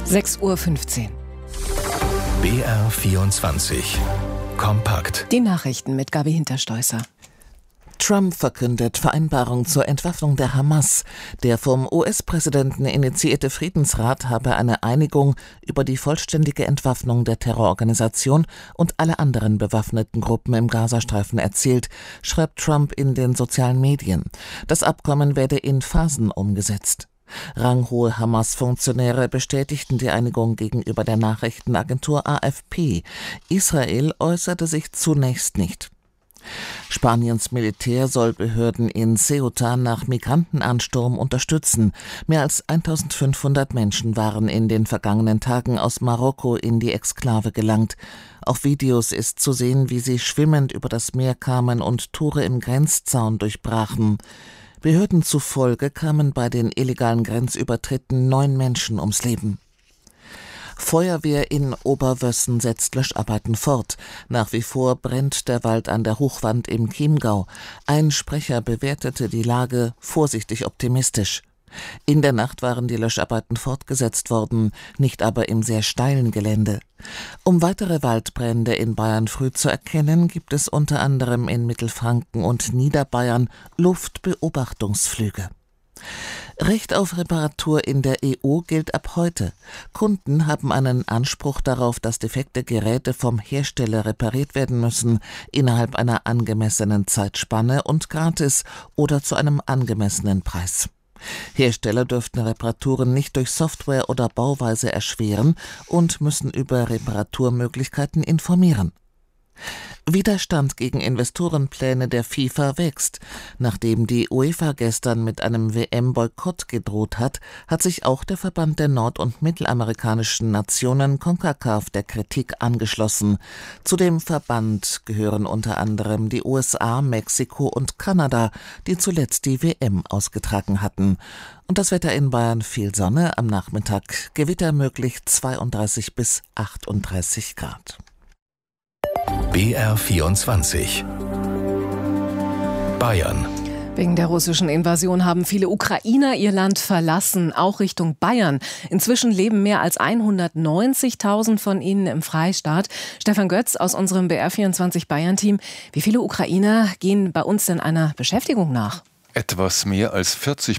6:15 Uhr. BR24 Kompakt. Die Nachrichten mit Gabi Hinterstoisser. Trump verkündet Vereinbarung zur Entwaffnung der Hamas. Der vom US-Präsidenten initiierte Friedensrat habe eine Einigung über die vollständige Entwaffnung der Terrororganisation und alle anderen bewaffneten Gruppen im Gazastreifen erzielt, schreibt Trump in den sozialen Medien. Das Abkommen werde in Phasen umgesetzt. Ranghohe Hamas-Funktionäre bestätigten die Einigung gegenüber der Nachrichtenagentur AFP. Israel äußerte sich zunächst nicht. Spaniens Militär soll Behörden in Ceuta nach Migrantenansturm unterstützen. Mehr als 1500 Menschen waren in den vergangenen Tagen aus Marokko in die Exklave gelangt. Auf Videos ist zu sehen, wie sie schwimmend über das Meer kamen und Tore im Grenzzaun durchbrachen. Behörden zufolge kamen bei den illegalen Grenzübertritten 9 Menschen ums Leben. Feuerwehr in Oberwössen setzt Löscharbeiten fort. Nach wie vor brennt der Wald an der Hochwand im Chiemgau. Ein Sprecher bewertete die Lage vorsichtig optimistisch. In der Nacht waren die Löscharbeiten fortgesetzt worden, nicht aber im sehr steilen Gelände. Um weitere Waldbrände in Bayern früh zu erkennen, gibt es unter anderem in Mittelfranken und Niederbayern Luftbeobachtungsflüge. Recht auf Reparatur in der EU gilt ab heute. Kunden haben einen Anspruch darauf, dass defekte Geräte vom Hersteller repariert werden müssen, innerhalb einer angemessenen Zeitspanne und gratis oder zu einem angemessenen Preis. Hersteller dürften Reparaturen nicht durch Software oder Bauweise erschweren und müssen über Reparaturmöglichkeiten informieren. Widerstand gegen Investorenpläne der FIFA wächst. Nachdem die UEFA gestern mit einem WM-Boykott gedroht hat, hat sich auch der Verband der nord- und mittelamerikanischen Nationen CONCACAF der Kritik angeschlossen. Zu dem Verband gehören unter anderem die USA, Mexiko und Kanada, die zuletzt die WM ausgetragen hatten. Und das Wetter in Bayern: viel Sonne, am Nachmittag Gewitter möglich, 32 bis 38 Grad. BR24 Bayern. Wegen der russischen Invasion haben viele Ukrainer ihr Land verlassen, auch Richtung Bayern. Inzwischen leben mehr als 190.000 von ihnen im Freistaat. Stefan Götz aus unserem BR24 Bayern-Team. Wie viele Ukrainer gehen bei uns denn einer Beschäftigung nach? Etwas mehr als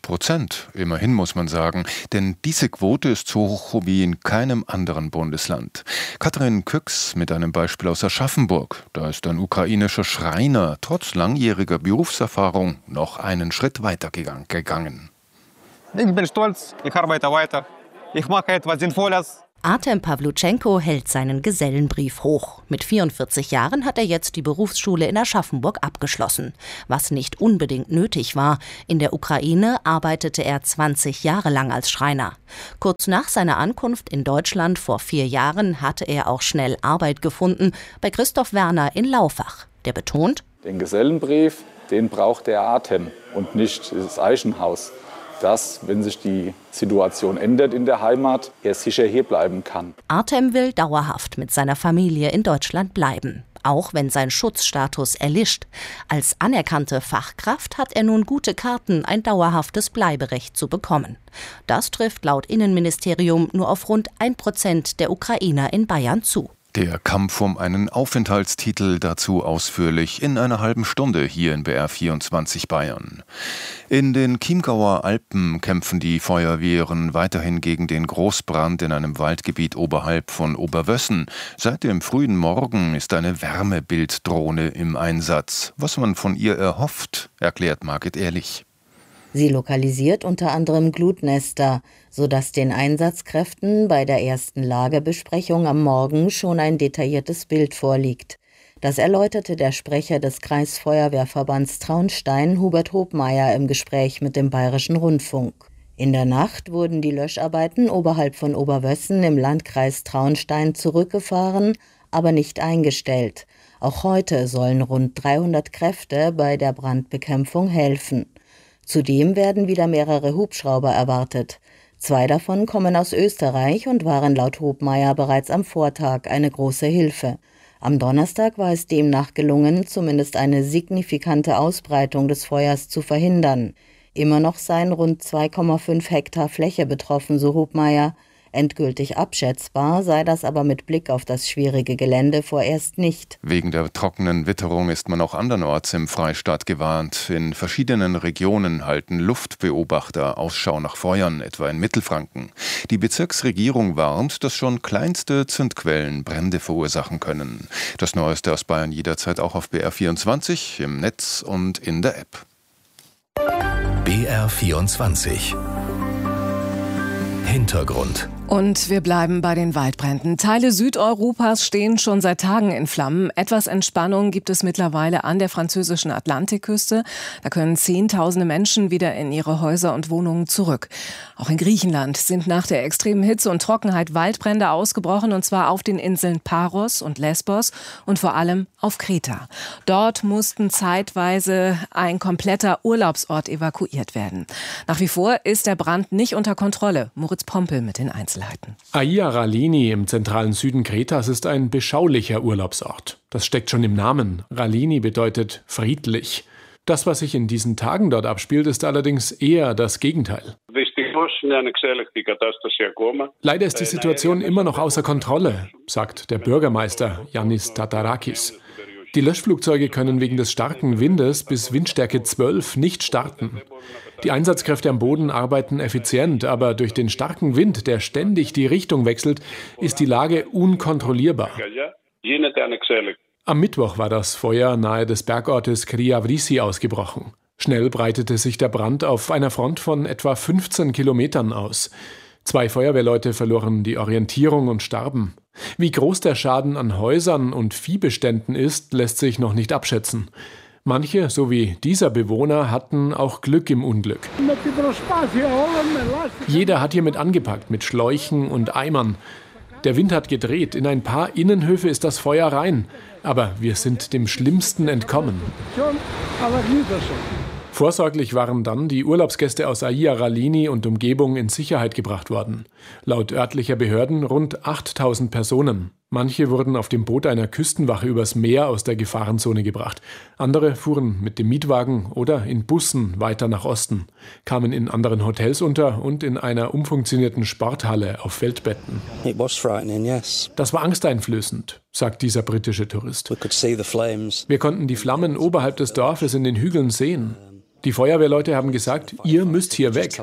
40%, immerhin muss man sagen, denn diese Quote ist so hoch wie in keinem anderen Bundesland. Katrin Küchs mit einem Beispiel aus Aschaffenburg. Da ist ein ukrainischer Schreiner trotz langjähriger Berufserfahrung noch einen Schritt weiter gegangen. Ich bin stolz, ich arbeite weiter, ich mache etwas Sinnvolles. Artem Pawlutschenko hält seinen Gesellenbrief hoch. Mit 44 Jahren hat er jetzt die Berufsschule in Aschaffenburg abgeschlossen. Was nicht unbedingt nötig war. In der Ukraine arbeitete er 20 Jahre lang als Schreiner. Kurz nach seiner Ankunft in Deutschland vor 4 Jahren hatte er auch schnell Arbeit gefunden bei Christoph Werner in Laufach. Der betont: Den Gesellenbrief, den braucht der Artem und nicht das Eichenhaus. Dass, wenn sich die Situation ändert in der Heimat, er sicher hier bleiben kann. Artem will dauerhaft mit seiner Familie in Deutschland bleiben, auch wenn sein Schutzstatus erlischt. Als anerkannte Fachkraft hat er nun gute Karten, ein dauerhaftes Bleiberecht zu bekommen. Das trifft laut Innenministerium nur auf rund 1% der Ukrainer in Bayern zu. Der Kampf um einen Aufenthaltstitel, dazu ausführlich in einer halben Stunde hier in BR24 Bayern. In den Chiemgauer Alpen kämpfen die Feuerwehren weiterhin gegen den Großbrand in einem Waldgebiet oberhalb von Oberwössen. Seit dem frühen Morgen ist eine Wärmebilddrohne im Einsatz. Was man von ihr erhofft, erklärt Margit Ehrlich. Sie lokalisiert unter anderem Glutnester, sodass den Einsatzkräften bei der ersten Lagebesprechung am Morgen schon ein detailliertes Bild vorliegt. Das erläuterte der Sprecher des Kreisfeuerwehrverbands Traunstein, Hubert Hobmeier, im Gespräch mit dem Bayerischen Rundfunk. In der Nacht wurden die Löscharbeiten oberhalb von Oberwössen im Landkreis Traunstein zurückgefahren, aber nicht eingestellt. Auch heute sollen rund 300 Kräfte bei der Brandbekämpfung helfen. Zudem werden wieder mehrere Hubschrauber erwartet. 2 davon kommen aus Österreich und waren laut Hobmeier bereits am Vortag eine große Hilfe. Am Donnerstag war es demnach gelungen, zumindest eine signifikante Ausbreitung des Feuers zu verhindern. Immer noch seien rund 2,5 Hektar Fläche betroffen, so Hobmeier. Endgültig abschätzbar sei das aber mit Blick auf das schwierige Gelände vorerst nicht. Wegen der trockenen Witterung ist man auch andernorts im Freistaat gewarnt. In verschiedenen Regionen halten Luftbeobachter Ausschau nach Feuern, etwa in Mittelfranken. Die Bezirksregierung warnt, dass schon kleinste Zündquellen Brände verursachen können. Das Neueste aus Bayern jederzeit auch auf BR24, im Netz und in der App. BR24 Hintergrund. Und wir bleiben bei den Waldbränden. Teile Südeuropas stehen schon seit Tagen in Flammen. Etwas Entspannung gibt es mittlerweile an der französischen Atlantikküste. Da können Zehntausende Menschen wieder in ihre Häuser und Wohnungen zurück. Auch in Griechenland sind nach der extremen Hitze und Trockenheit Waldbrände ausgebrochen, und zwar auf den Inseln Paros und Lesbos und vor allem auf Kreta. Dort mussten zeitweise ein kompletter Urlaubsort evakuiert werden. Nach wie vor ist der Brand nicht unter Kontrolle. Moritz Pompel mit den Einzelheiten. Aia Ralini im zentralen Süden Kretas ist ein beschaulicher Urlaubsort. Das steckt schon im Namen. Ralini bedeutet friedlich. Das, was sich in diesen Tagen dort abspielt, ist allerdings eher das Gegenteil. Leider ist die Situation immer noch außer Kontrolle, sagt der Bürgermeister Yannis Tatarakis. Die Löschflugzeuge können wegen des starken Windes bis Windstärke 12 nicht starten. Die Einsatzkräfte am Boden arbeiten effizient, aber durch den starken Wind, der ständig die Richtung wechselt, ist die Lage unkontrollierbar. Am Mittwoch war das Feuer nahe des Bergortes Kriavrisi ausgebrochen. Schnell breitete sich der Brand auf einer Front von etwa 15 Kilometern aus. 2 Feuerwehrleute verloren die Orientierung und starben. Wie groß der Schaden an Häusern und Viehbeständen ist, lässt sich noch nicht abschätzen. Manche, so wie dieser Bewohner, hatten auch Glück im Unglück. Jeder hat hiermit angepackt, mit Schläuchen und Eimern. Der Wind hat gedreht, in ein paar Innenhöfe ist das Feuer rein. Aber wir sind dem Schlimmsten entkommen. Vorsorglich waren dann die Urlaubsgäste aus Aia Ralini und Umgebung in Sicherheit gebracht worden. Laut örtlicher Behörden rund 8000 Personen. Manche wurden auf dem Boot einer Küstenwache übers Meer aus der Gefahrenzone gebracht. Andere fuhren mit dem Mietwagen oder in Bussen weiter nach Osten, kamen in anderen Hotels unter und in einer umfunktionierten Sporthalle auf Feldbetten. Das war angsteinflößend, sagt dieser britische Tourist. Wir konnten die Flammen oberhalb des Dorfes in den Hügeln sehen. Die Feuerwehrleute haben gesagt, ihr müsst hier weg.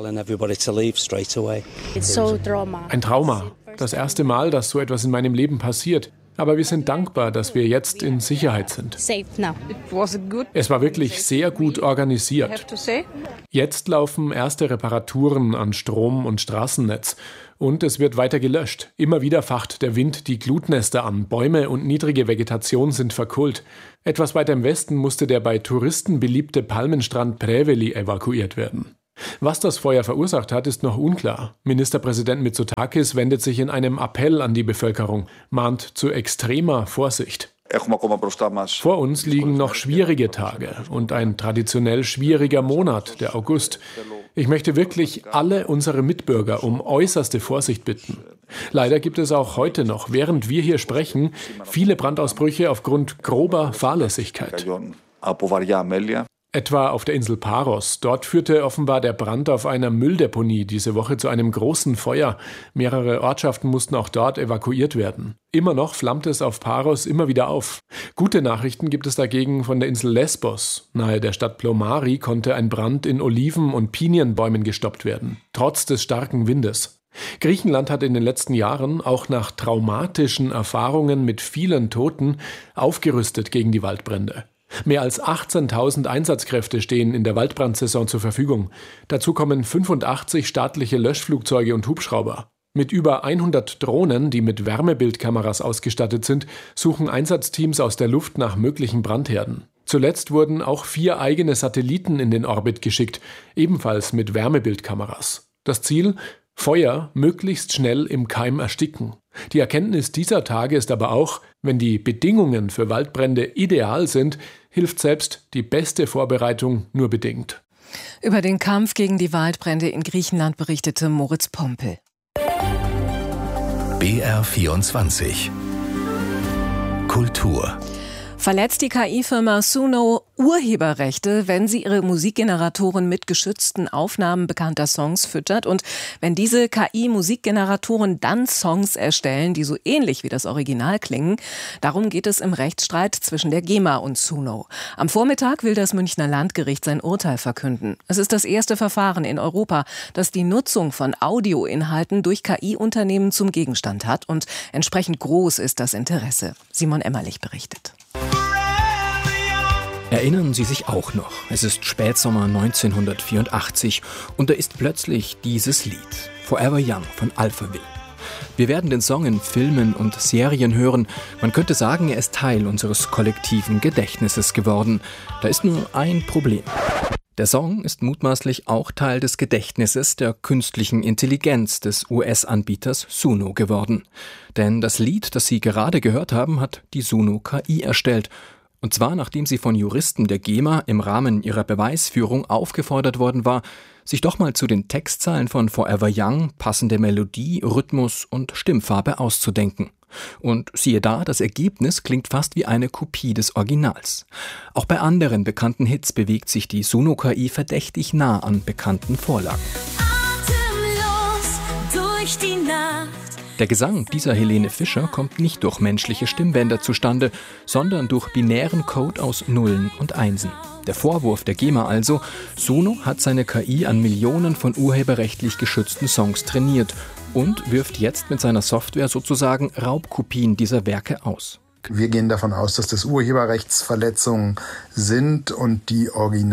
Ein Trauma. Das erste Mal, dass so etwas in meinem Leben passiert. Aber wir sind dankbar, dass wir jetzt in Sicherheit sind. Es war wirklich sehr gut organisiert. Jetzt laufen erste Reparaturen an Strom- und Straßennetz. Und es wird weiter gelöscht. Immer wieder facht der Wind die Glutnester an. Bäume und niedrige Vegetation sind verkohlt. Etwas weiter im Westen musste der bei Touristen beliebte Palmenstrand Preveli evakuiert werden. Was das Feuer verursacht hat, ist noch unklar. Ministerpräsident Mitsotakis wendet sich in einem Appell an die Bevölkerung, mahnt zu extremer Vorsicht. Vor uns liegen noch schwierige Tage und ein traditionell schwieriger Monat, der August. Ich möchte wirklich alle unsere Mitbürger um äußerste Vorsicht bitten. Leider gibt es auch heute noch, während wir hier sprechen, viele Brandausbrüche aufgrund grober Fahrlässigkeit. Etwa auf der Insel Paros. Dort führte offenbar der Brand auf einer Mülldeponie diese Woche zu einem großen Feuer. Mehrere Ortschaften mussten auch dort evakuiert werden. Immer noch flammt es auf Paros immer wieder auf. Gute Nachrichten gibt es dagegen von der Insel Lesbos. Nahe der Stadt Plomari konnte ein Brand in Oliven- und Pinienbäumen gestoppt werden, trotz des starken Windes. Griechenland hat in den letzten Jahren, auch nach traumatischen Erfahrungen mit vielen Toten, aufgerüstet gegen die Waldbrände. Mehr als 18.000 Einsatzkräfte stehen in der Waldbrandsaison zur Verfügung. Dazu kommen 85 staatliche Löschflugzeuge und Hubschrauber. Mit über 100 Drohnen, die mit Wärmebildkameras ausgestattet sind, suchen Einsatzteams aus der Luft nach möglichen Brandherden. Zuletzt wurden auch 4 eigene Satelliten in den Orbit geschickt, ebenfalls mit Wärmebildkameras. Das Ziel? Feuer möglichst schnell im Keim ersticken. Die Erkenntnis dieser Tage ist aber auch, wenn die Bedingungen für Waldbrände ideal sind, hilft selbst die beste Vorbereitung nur bedingt. Über den Kampf gegen die Waldbrände in Griechenland berichtete Moritz Pompel. BR24 Kultur. Verletzt die KI-Firma Suno Urheberrechte, wenn sie ihre Musikgeneratoren mit geschützten Aufnahmen bekannter Songs füttert und wenn diese KI-Musikgeneratoren dann Songs erstellen, die so ähnlich wie das Original klingen? Darum geht es im Rechtsstreit zwischen der GEMA und Suno. Am Vormittag will das Münchner Landgericht sein Urteil verkünden. Es ist das erste Verfahren in Europa, das die Nutzung von Audioinhalten durch KI-Unternehmen zum Gegenstand hat, und entsprechend groß ist das Interesse. Simon Emmerlich berichtet. Erinnern Sie sich auch noch? Es ist Spätsommer 1984 und da ist plötzlich dieses Lied, Forever Young von Alphaville. Wir werden den Song in Filmen und Serien hören. Man könnte sagen, er ist Teil unseres kollektiven Gedächtnisses geworden. Da ist nur ein Problem. Der Song ist mutmaßlich auch Teil des Gedächtnisses der künstlichen Intelligenz des US-Anbieters Suno geworden. Denn das Lied, das Sie gerade gehört haben, hat die Suno KI erstellt. Und zwar, nachdem sie von Juristen der GEMA im Rahmen ihrer Beweisführung aufgefordert worden war, sich doch mal zu den Textzeilen von Forever Young passende Melodie, Rhythmus und Stimmfarbe auszudenken. Und siehe da, das Ergebnis klingt fast wie eine Kopie des Originals. Auch bei anderen bekannten Hits bewegt sich die Suno KI verdächtig nah an bekannten Vorlagen. Atemlos durch die Nacht. Der Gesang dieser Helene Fischer kommt nicht durch menschliche Stimmbänder zustande, sondern durch binären Code aus Nullen und Einsen. Der Vorwurf der GEMA also: Suno hat seine KI an Millionen von urheberrechtlich geschützten Songs trainiert und wirft jetzt mit seiner Software sozusagen Raubkopien dieser Werke aus. Wir gehen davon aus, dass das Urheberrechtsverletzungen sind und die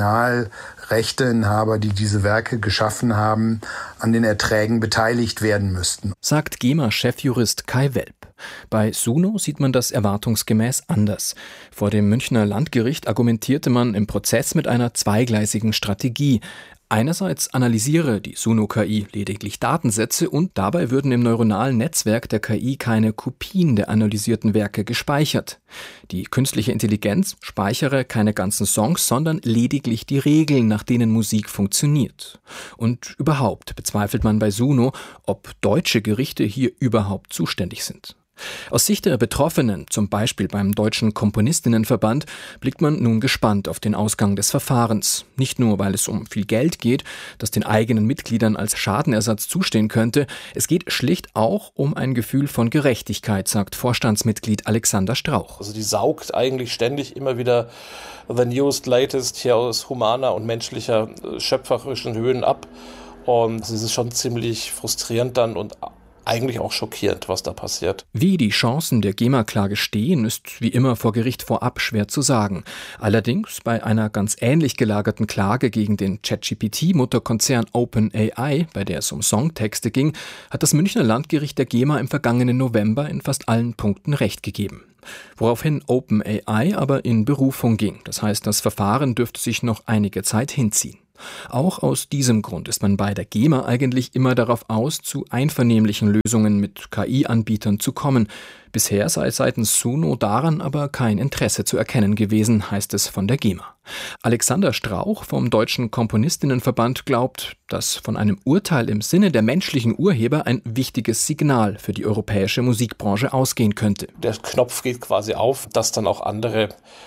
Originalrechteinhaber, die diese Werke geschaffen haben, an den Erträgen beteiligt werden müssten, sagt GEMA-Chefjurist Kai Welp. Bei Suno sieht man das erwartungsgemäß anders. Vor dem Münchner Landgericht argumentierte man im Prozess mit einer zweigleisigen Strategie. Einerseits analysiere die Suno-KI lediglich Datensätze und dabei würden im neuronalen Netzwerk der KI keine Kopien der analysierten Werke gespeichert. Die künstliche Intelligenz speichere keine ganzen Songs, sondern lediglich die Regeln, nach denen Musik funktioniert. Und überhaupt bezweifelt man bei Suno, ob deutsche Gerichte hier überhaupt zuständig sind. Aus Sicht der Betroffenen, zum Beispiel beim Deutschen Komponistinnenverband, blickt man nun gespannt auf den Ausgang des Verfahrens. Nicht nur, weil es um viel Geld geht, das den eigenen Mitgliedern als Schadenersatz zustehen könnte, es geht schlicht auch um ein Gefühl von Gerechtigkeit, sagt Vorstandsmitglied Alexander Strauch. Also die saugt eigentlich ständig immer wieder the newest, latest hier aus humaner und menschlicher, schöpferischen Höhen ab. Und es ist schon ziemlich frustrierend dann und eigentlich auch schockierend, was da passiert. Wie die Chancen der GEMA-Klage stehen, ist wie immer vor Gericht vorab schwer zu sagen. Allerdings bei einer ganz ähnlich gelagerten Klage gegen den ChatGPT-Mutterkonzern OpenAI, bei der es um Songtexte ging, hat das Münchner Landgericht der GEMA im vergangenen November in fast allen Punkten Recht gegeben. Woraufhin OpenAI aber in Berufung ging. Das heißt, das Verfahren dürfte sich noch einige Zeit hinziehen. Auch aus diesem Grund ist man bei der GEMA eigentlich immer darauf aus, zu einvernehmlichen Lösungen mit KI-Anbietern zu kommen. Bisher sei seitens Suno daran aber kein Interesse zu erkennen gewesen, heißt es von der GEMA. Alexander Strauch vom Deutschen Komponistinnenverband glaubt, dass von einem Urteil im Sinne der menschlichen Urheber ein wichtiges Signal für die europäische Musikbranche ausgehen könnte. Der Knopf geht quasi auf, dass dann auch andere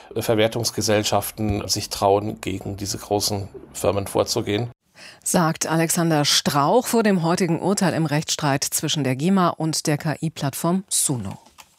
Verwertungsgesellschaften sich trauen, gegen diese großen Firmen vorzugehen. Sagt Alexander Strauch vor dem heutigen Urteil im Rechtsstreit zwischen der GEMA und der KI-Plattform Suno.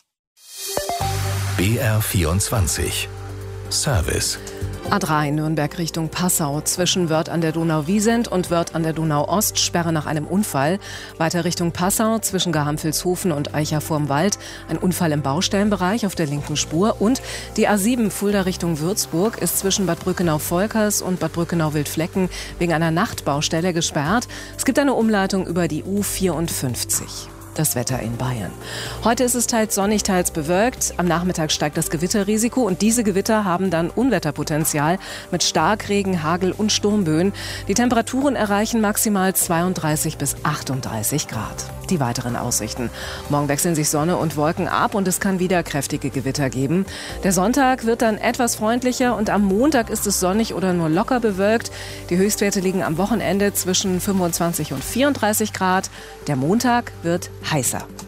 BR24 Service. A3 Nürnberg Richtung Passau. Zwischen Wörth an der Donau-Wiesent und Wörth an der Donau-Ost Sperre nach einem Unfall. Weiter Richtung Passau zwischen Garhamvilshofen und Eicher vorm Wald. Ein Unfall im Baustellenbereich auf der linken Spur. Und die A7 Fulda Richtung Würzburg ist zwischen Bad Brückenau-Volkers und Bad Brückenau-Wildflecken wegen einer Nachtbaustelle gesperrt. Es gibt eine Umleitung über die U54. Das Wetter in Bayern. Heute ist es teils sonnig, teils bewölkt. Am Nachmittag steigt das Gewitterrisiko und diese Gewitter haben dann Unwetterpotenzial mit Starkregen, Hagel und Sturmböen. Die Temperaturen erreichen maximal 32 bis 38 Grad. Die weiteren Aussichten. Morgen wechseln sich Sonne und Wolken ab und es kann wieder kräftige Gewitter geben. Der Sonntag wird dann etwas freundlicher und am Montag ist es sonnig oder nur locker bewölkt. Die Höchstwerte liegen am Wochenende zwischen 25 und 34 Grad. Der Montag wird heißer.